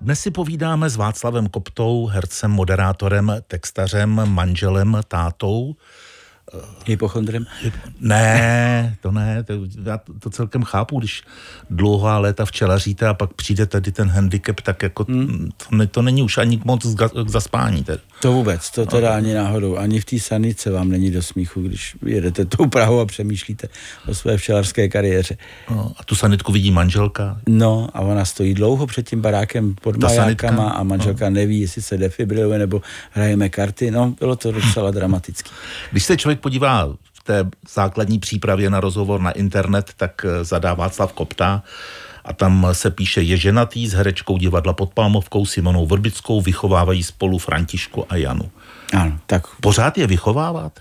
Dnes si povídáme s Václavem Koptou, hercem, moderátorem, textařem, manželem, tátou. Hypochondrem? Ne, já to celkem chápu, když dlouhá léta včelaříte a pak přijde tady ten handicap, tak jako to není už ani moc k zaspání. Tedy. To vůbec, to teda ani náhodou. Ani v té sanice vám není do smíchu, když jedete tou Prahou a přemýšlíte o své včelařské kariéře. No, a tu sanitku vidí manželka? No a ona stojí dlouho před tím barákem pod majákama a manželka neví, jestli se defibriluje nebo hrajeme karty. No, bylo to docela dramatický. Když se člověk podívá v té základní přípravě na rozhovor na internet, tak zadá Václav Kopta a tam se píše, je ženatý s herečkou Divadla pod Palmovkou Simonou Vrbickou, vychovávají spolu Františku a Janu. Ano, tak... Pořád je vychováváte?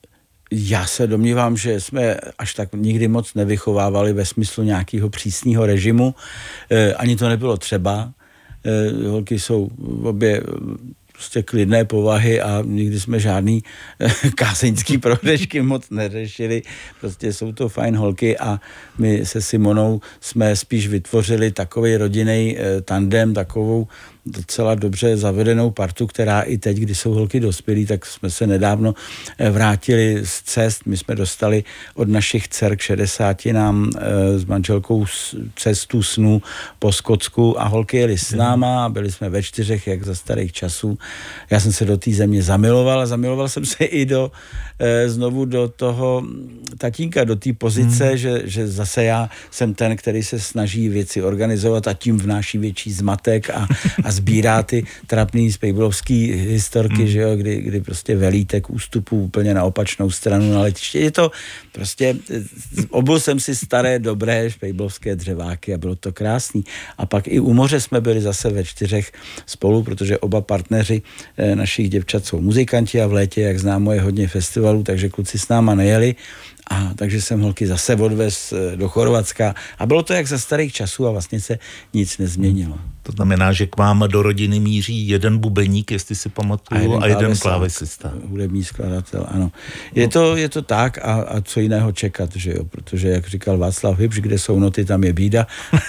Já se domnívám, že jsme až tak nikdy moc nevychovávali ve smyslu nějakého přísného režimu. Ani to nebylo třeba. Holky jsou obě prostě klidné povahy a nikdy jsme žádný kázeňský prohřešky moc neřešili. Prostě jsou to fajn holky a my se Simonou jsme spíš vytvořili takový rodinný tandem, takovou docela dobře zavedenou partu, která i teď, když jsou holky dospělí, tak jsme se nedávno vrátili z cest. My jsme dostali od našich dcer k 60 nám s manželkou cestu snů po Skotsku a holky jeli s náma a byli jsme ve 4, jak za starých časů. Já jsem se do té země zamiloval a zamiloval jsem se i znovu do toho tatínka, do té pozice, že zase já jsem ten, který se snaží věci organizovat a tím vnáší větší zmatek a sbírá ty trapný spejblovský historky, že jo, kdy prostě velíte k ústupu úplně na opačnou stranu na letiště. Je to prostě, obul jsem si staré, dobré špejblovské dřeváky a bylo to krásný. A pak i u moře jsme byli zase ve 4 spolu, protože oba partneři našich děvčat jsou muzikanti a v létě, jak známo, je hodně festivalů, takže kluci s náma nejeli. A takže jsem holky zase odvez do Chorvatska a bylo to jak za starých časů a vlastně se nic nezměnilo. To znamená, že k vám do rodiny míří jeden bubeník, jestli si pamatuju, a jeden klávesista. Hudební skladatel, ano. Je to tak a co jiného čekat, že jo, protože jak říkal Václav Hybš, kde jsou noty, tam je bída.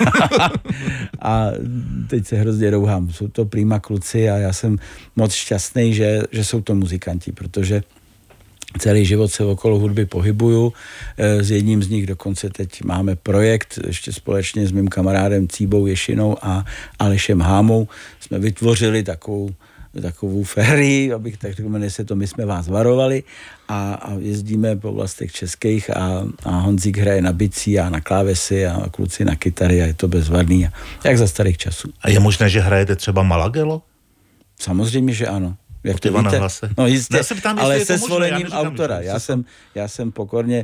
A teď se hrozně rouhám. Jsou to prima kluci a já jsem moc šťastný, že jsou to muzikanti, protože celý život se okolo hudby pohybuju. S jedním z nich dokonce teď máme projekt, ještě společně s mým kamarádem Cíbou Ješinou a Alešem Hámou. Jsme vytvořili takovou férii, abych tak řekl, jmenuje se to My jsme vás varovali a jezdíme po oblastech českých a Honzík hraje na bicí a na klávesy a kluci na kytary a je to bezvadný, jak za starých časů. A je možné, že hrajete třeba Malagelo? Samozřejmě, že ano. Jak to víte? No jistě, ne, ptám, ale se svolením autora. Já jsem pokorně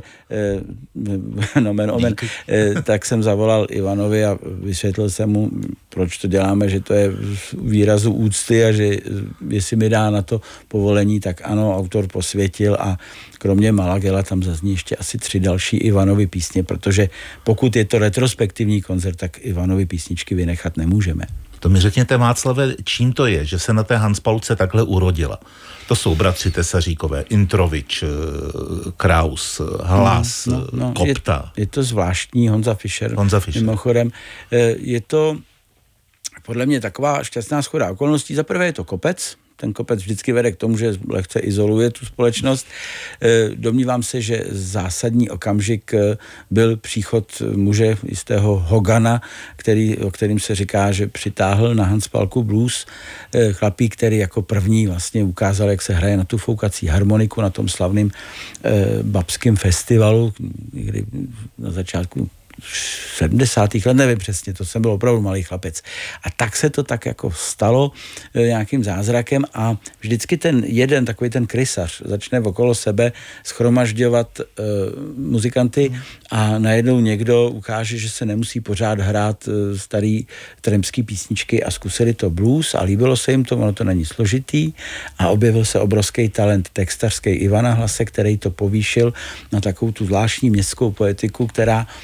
tak jsem zavolal Ivanovi a vysvětlil jsem mu, proč to děláme, že to je výrazu úcty a že jestli mi dá na to povolení, tak ano, autor posvětil a kromě Malagela tam zazní ještě asi 3 další Ivanovy písně, protože pokud je to retrospektivní koncert, tak Ivanovy písničky vynechat nemůžeme. To mi řekněte, Václave, čím to je, že se na té Hanspalce takhle urodila? To jsou bratři Tesaříkové, Introvič, Kraus, Hlas, Kopta. Je to zvláštní, Honza Fischer. Mimochodem, je to podle mě taková šťastná shoda okolností. Za prvé je to kopec. Ten kopec vždycky vede k tomu, že lehce izoluje tu společnost. Domnívám se, že zásadní okamžik byl příchod muže jistého Hogana, o kterým se říká, že přitáhl na Hanspalku blues. Chlapík, který jako první vlastně ukázal, jak se hraje na tu foukací harmoniku na tom slavném babském festivalu, kdy na začátku 70. let, nevím přesně, to jsem byl opravdu malý chlapec. A tak se to tak jako stalo nějakým zázrakem a vždycky ten jeden, takový ten krysař, začne okolo sebe schromažďovat muzikanty a najednou někdo ukáže, že se nemusí pořád hrát starý trampský písničky a zkusili to blues a líbilo se jim to, ono to není složitý a objevil se obrovský talent textařský Ivana Hlase, který to povýšil na takovou tu zvláštní městskou poetiku, která je v těch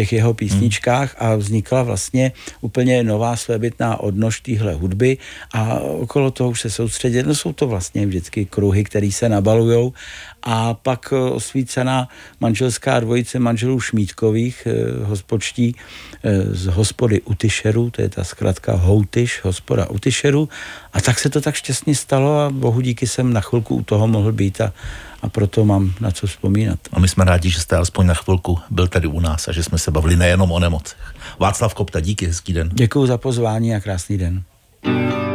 těch jeho písničkách a vznikla vlastně úplně nová svébytná odnož téhle hudby a okolo toho už se soustředit. No jsou to vlastně vždycky kruhy, které se nabalujou a pak osvícená manželská dvojice manželů Šmídkových, hospodští z hospody Utyšerů, to je ta zkratka Houtyš, hospoda Utyšerů, a tak se to tak šťastně stalo a bohu díky jsem na chvilku u toho mohl být a proto mám na co vzpomínat. A my jsme rádi, že jste alespoň na chvilku byl tady u nás a že jsme se bavili nejenom o nemocech. Václav Kopta, díky, hezký den. Děkuju za pozvání a krásný den.